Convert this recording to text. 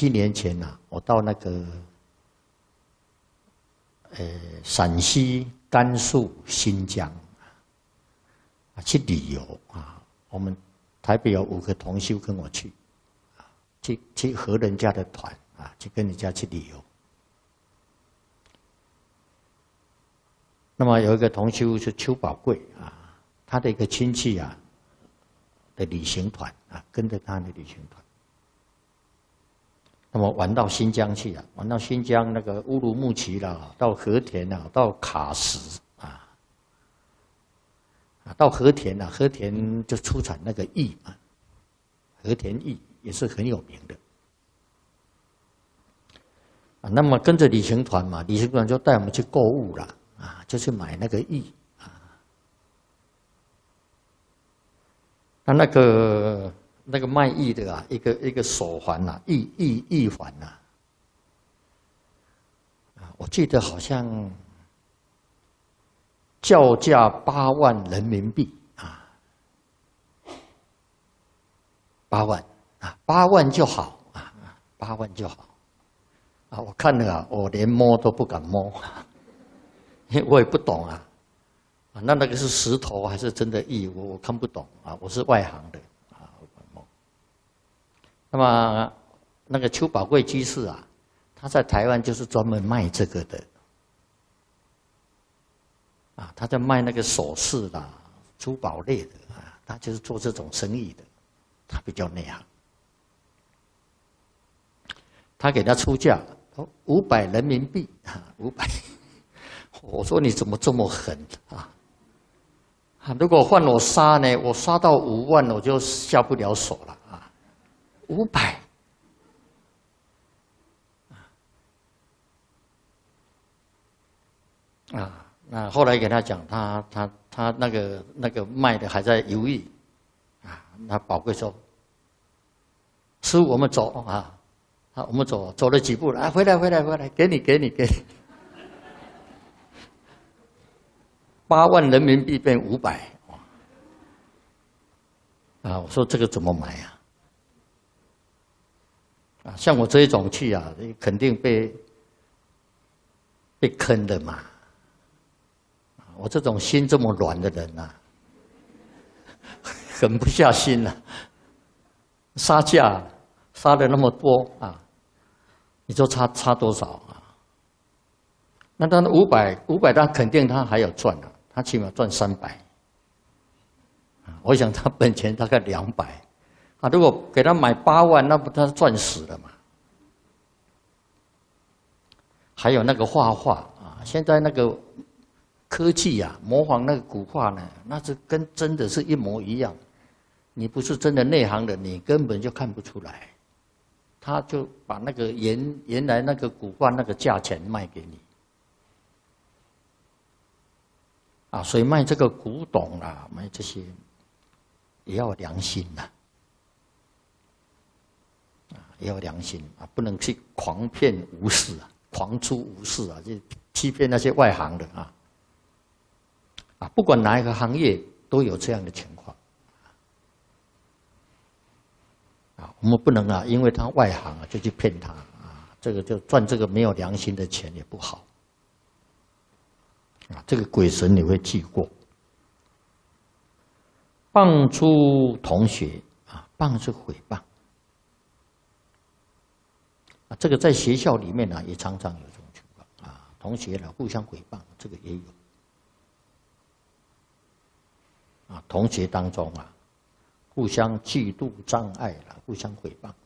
年前呐，我到那个陕西、甘肃、新疆去旅游啊。我们台北有5个同修跟我去，去和人家的团啊，去跟人家去旅游。那么有一个同修是邱宝贵啊，他的一个亲戚啊的旅行团啊，跟着他的旅行团。那么玩到新疆去啊，玩到新疆那个乌鲁木齐啦，到和田啦，到喀什啊，到和田啊，和田就出产那个玉嘛，和田玉也是很有名的。啊，那么跟着旅行团嘛，旅行团就带我们去购物了啊，就去买那个玉啊。那个卖玉的啊，一个手环呐，玉环呐，啊，我记得好像叫价8万人民币啊，8万啊，8万就好啊，8万就好啊。我看了啊，我连摸都不敢摸，因为我也不懂啊。啊，那个是石头还是真的玉？我看不懂啊，我是外行的啊，我不摸。那么那个邱宝贵居士啊，他在台湾就是专门卖这个的啊，他在卖那个首饰啦、珠宝类的啊，他就是做这种生意的，他比较内行。他给他出价500人民币啊，500。我说你怎么这么狠啊？如果换我杀呢，我杀到5万，我就下不了手了啊！500啊，那后来给他讲，他那个卖的还在犹豫啊。那宝贵说：“师父，我们走啊！啊，我们走了几步了，啊，回来，给你。8万人民币变500。”啊，我说这个怎么买啊？啊，像我这一种去啊，肯定被坑的嘛。我这种心这么软的人啊，狠不下心啊。杀价杀了那么多啊，你说差多少啊？那他500，他肯定他还有赚啊，他起码赚300。我想他本钱大概200，啊，如果给他买8万，那不他赚死了嘛？还有那个画画啊，现在那个科技啊，模仿那个古画呢，那是跟真的是一模一样。你不是真的内行的，你根本就看不出来。他就把那个原来那个古画那个价钱卖给你。啊，所以卖这个古董啊，卖这些也要有良心呐，啊，也要有良心啊，不能去诓骗无事啊，诓出无事啊，就欺骗那些外行的啊。啊，不管哪一个行业都有这样的情况。啊，我们不能啊，因为他外行啊，就去骗他啊，这个就赚这个没有良心的钱也不好。啊，这个鬼神你会记过。谤诸同学啊，谤是诽谤啊，这个在学校里面呢，也常常有这种情况啊，同学呢互相诽谤，这个也有啊，同学当中啊，互相嫉妒障碍了，互相诽谤